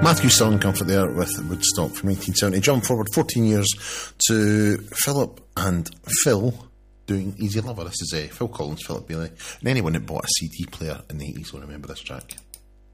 Matthew Selling Comfort there with Woodstock from 1970. Jump forward 14 years to Philip and Phil doing Easy Lover. This is Phil Collins, Philip Bailey, and anyone that bought a CD player in the 80s will remember this track.